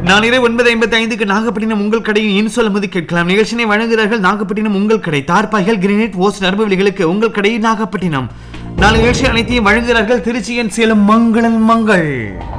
நாளை 9:55 நாகப்பட்டினம் உங்கள் கடையின் இன்சொல் அனுமதி கேட்கலாம். நிகழ்ச்சியை வழங்குகிறார்கள் நாகப்பட்டினம் உங்கள் கடை. தார்பாய்கள், கிரேனைட், ஓஸ், நரம்புவலிகளுக்கு உங்கள் கடை நாகப்பட்டினம். நாளை நிகழ்ச்சி அனைத்தையும் வழங்குகிறார்கள் திருச்சியின் சேலம் மங்களன் மங்கள்.